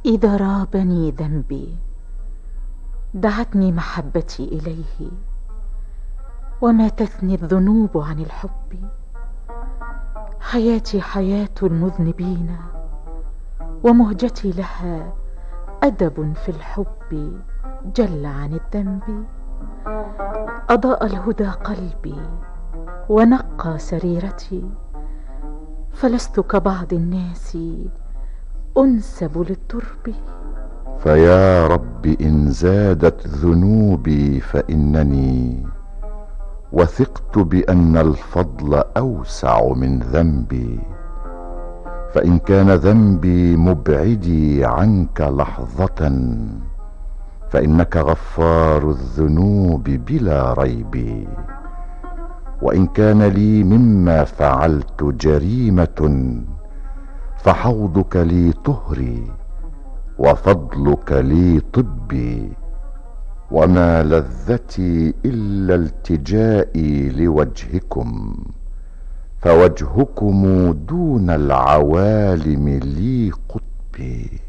إذا رابني ذنبي دعتني محبتي إليه، وماتتني الذنوب عن الحب. حياتي حياة المذنبين، ومهجتي لها أدب في الحب جل عن الذنب. أضاء الهدى قلبي ونقى سريرتي، فلست كبعض الناس أنسب للترب. فيا رب إن زادت ذنوبي فإنني وثقت بأن الفضل أوسع من ذنبي. فإن كان ذنبي مبعدي عنك لحظة، فإنك غفار الذنوب بلا ريب. وإن كان لي مما فعلت جريمة، فحوضك لي طهري وفضلك لي طبي. وما لذتي إلا التجائي لوجهكم، فوجهكم دون العوالم لي قطبي.